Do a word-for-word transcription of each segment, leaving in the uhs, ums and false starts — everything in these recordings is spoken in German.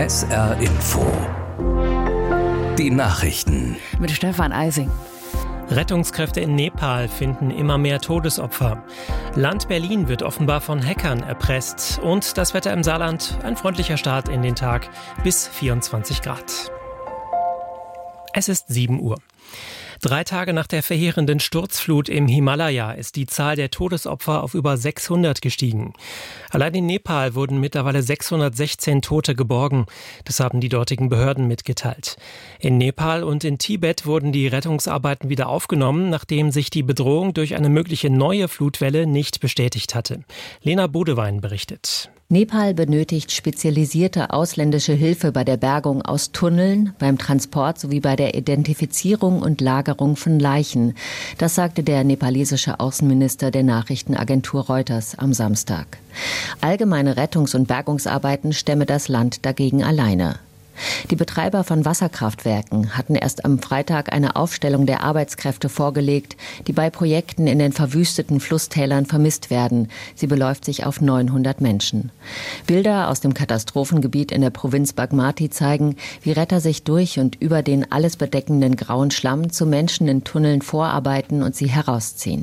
S R Info. Die Nachrichten. Mit Stefan Eising. Rettungskräfte in Nepal finden immer mehr Todesopfer. Land Berlin wird offenbar von Hackern erpresst. Und das Wetter im Saarland, ein freundlicher Start in den Tag bis vierundzwanzig Grad. Es ist sieben Uhr. Drei Tage nach der verheerenden Sturzflut im Himalaya ist die Zahl der Todesopfer auf über sechshundert gestiegen. Allein in Nepal wurden mittlerweile sechshundertsechzehn Tote geborgen. Das haben die dortigen Behörden mitgeteilt. In Nepal und in Tibet wurden die Rettungsarbeiten wieder aufgenommen, nachdem sich die Bedrohung durch eine mögliche neue Flutwelle nicht bestätigt hatte. Lena Bodewein berichtet. Nepal benötigt spezialisierte ausländische Hilfe bei der Bergung aus Tunneln, beim Transport sowie bei der Identifizierung und Lagerung von Leichen. Das sagte der nepalesische Außenminister der Nachrichtenagentur Reuters am Samstag. Allgemeine Rettungs- und Bergungsarbeiten stemme das Land dagegen alleine. Die Betreiber von Wasserkraftwerken hatten erst am Freitag eine Aufstellung der Arbeitskräfte vorgelegt, die bei Projekten in den verwüsteten Flusstälern vermisst werden. Sie beläuft sich auf neunhundert Menschen. Bilder aus dem Katastrophengebiet in der Provinz Bagmati zeigen, wie Retter sich durch und über den alles bedeckenden grauen Schlamm zu Menschen in Tunneln vorarbeiten und sie herausziehen.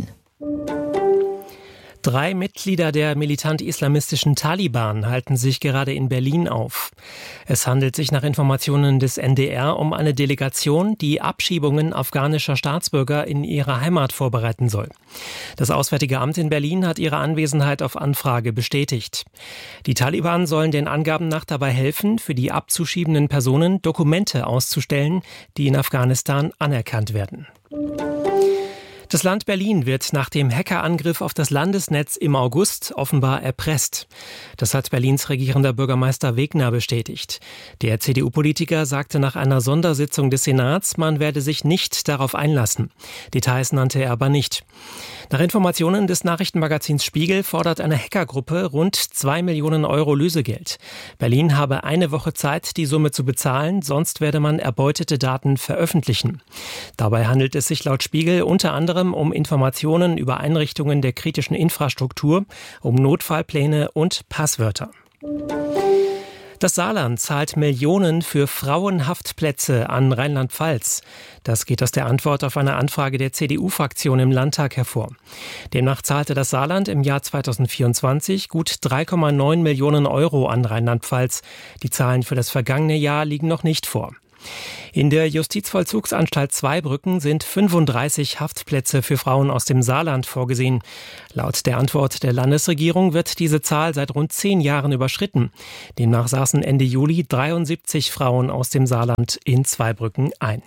Drei Mitglieder der militant-islamistischen Taliban halten sich gerade in Berlin auf. Es handelt sich nach Informationen des N D R um eine Delegation, die Abschiebungen afghanischer Staatsbürger in ihrer Heimat vorbereiten soll. Das Auswärtige Amt in Berlin hat ihre Anwesenheit auf Anfrage bestätigt. Die Taliban sollen den Angaben nach dabei helfen, für die abzuschiebenden Personen Dokumente auszustellen, die in Afghanistan anerkannt werden. Das Land Berlin wird nach dem Hackerangriff auf das Landesnetz im August offenbar erpresst. Das hat Berlins regierender Bürgermeister Wegner bestätigt. Der C D U-Politiker sagte nach einer Sondersitzung des Senats, man werde sich nicht darauf einlassen. Details nannte er aber nicht. Nach Informationen des Nachrichtenmagazins Spiegel fordert eine Hackergruppe rund zwei Millionen Euro Lösegeld. Berlin habe eine Woche Zeit, die Summe zu bezahlen, sonst werde man erbeutete Daten veröffentlichen. Dabei handelt es sich laut Spiegel unter anderem um Informationen über Einrichtungen der kritischen Infrastruktur, um Notfallpläne und Passwörter. Das Saarland zahlt Millionen für Frauenhaftplätze an Rheinland-Pfalz. Das geht aus der Antwort auf eine Anfrage der C D U-Fraktion im Landtag hervor. Demnach zahlte das Saarland im Jahr zweitausendvierundzwanzig gut drei Komma neun Millionen Euro an Rheinland-Pfalz. Die Zahlen für das vergangene Jahr liegen noch nicht vor. In der Justizvollzugsanstalt Zweibrücken sind fünfunddreißig Haftplätze für Frauen aus dem Saarland vorgesehen. Laut der Antwort der Landesregierung wird diese Zahl seit rund zehn Jahren überschritten. Demnach saßen Ende Juli dreiundsiebzig Frauen aus dem Saarland in Zweibrücken ein.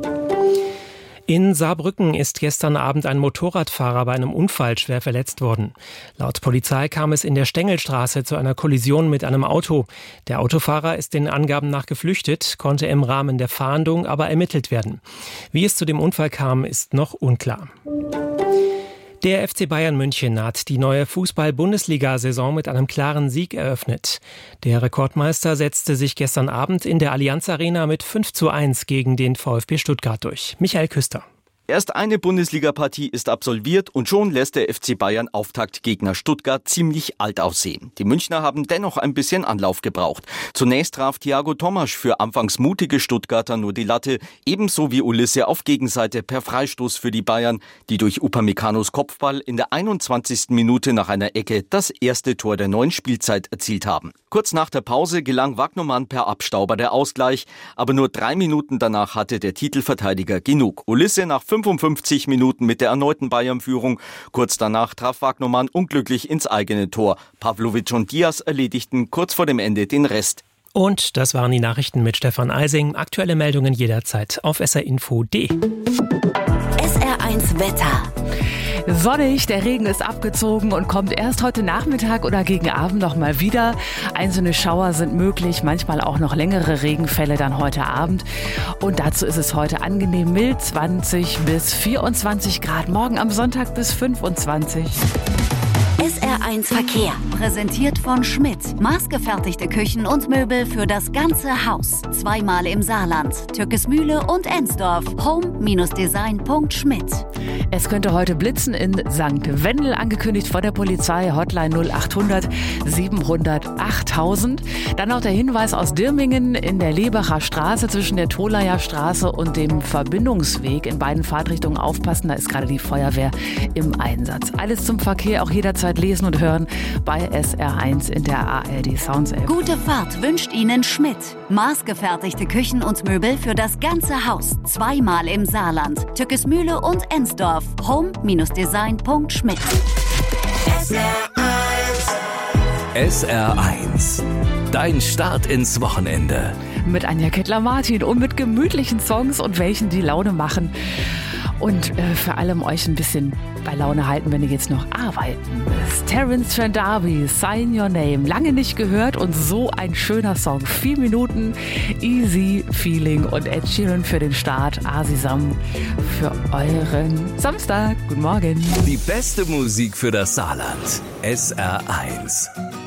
In Saarbrücken ist gestern Abend ein Motorradfahrer bei einem Unfall schwer verletzt worden. Laut Polizei kam es in der Stengelstraße zu einer Kollision mit einem Auto. Der Autofahrer ist den Angaben nach geflüchtet, konnte im Rahmen der Fahndung aber ermittelt werden. Wie es zu dem Unfall kam, ist noch unklar. Der F C Bayern München hat die neue Fußball-Bundesliga-Saison mit einem klaren Sieg eröffnet. Der Rekordmeister setzte sich gestern Abend in der Allianz Arena mit fünf zu eins gegen den VfB Stuttgart durch. Michael Küster. Erst eine Bundesliga-Partie ist absolviert und schon lässt der F C Bayern Auftaktgegner Stuttgart ziemlich alt aussehen. Die Münchner haben dennoch ein bisschen Anlauf gebraucht. Zunächst traf Thiago Tomasch für anfangs mutige Stuttgarter nur die Latte, ebenso wie Ulisse auf Gegenseite per Freistoß für die Bayern, die durch Upamecano's Kopfball in der einundzwanzigsten Minute nach einer Ecke das erste Tor der neuen Spielzeit erzielt haben. Kurz nach der Pause gelang Wagnermann per Abstauber der Ausgleich, aber nur drei Minuten danach hatte der Titelverteidiger genug. Ulisse nach fünfundfünfzig Minuten mit der erneuten Bayern-Führung. Kurz danach traf Wagnermann unglücklich ins eigene Tor. Pavlovic und Diaz erledigten kurz vor dem Ende den Rest. Und das waren die Nachrichten mit Stefan Eising. Aktuelle Meldungen jederzeit auf s r info punkt d e. S R eins Wetter. Sonnig, der Regen ist abgezogen und kommt erst heute Nachmittag oder gegen Abend noch mal wieder. Einzelne Schauer sind möglich, manchmal auch noch längere Regenfälle dann heute Abend. Und dazu ist es heute angenehm mild, zwanzig bis vierundzwanzig Grad. Morgen am Sonntag bis fünfundzwanzig. S R eins Verkehr. Präsentiert von Schmidt. Maßgefertigte Küchen und Möbel für das ganze Haus. Zweimal im Saarland. Türkesmühle und Ensdorf. home Design punkt schmidt. Es könnte heute blitzen in Sankt Wendel, angekündigt von der Polizei. Hotline null achthundert siebenhundert achttausend. Dann noch der Hinweis aus Dirmingen in der Lebacher Straße zwischen der Tholayer Straße und dem Verbindungsweg. In beiden Fahrtrichtungen aufpassen, da ist gerade die Feuerwehr im Einsatz. Alles zum Verkehr auch jederzeit lesen und hören bei S R eins in der A R D Sounds App. Gute Fahrt wünscht Ihnen Schmidt. Maßgefertigte Küchen und Möbel für das ganze Haus. Zweimal im Saarland. Türkesmühle und Ensdorf. home Design punkt schmidt. S R eins. Dein Start ins Wochenende. Mit Anja Kettler-Martin und mit gemütlichen Songs und welchen, die Laune machen. Und äh, vor allem euch ein bisschen bei Laune halten, wenn ihr jetzt noch arbeiten müsst. Terence Trent D'Arby, Sign Your Name. Lange nicht gehört und so ein schöner Song. Vier Minuten, Easy Feeling und Ed Sheeran für den Start. Asisam für euren Samstag. Guten Morgen. Die beste Musik für das Saarland. S R eins.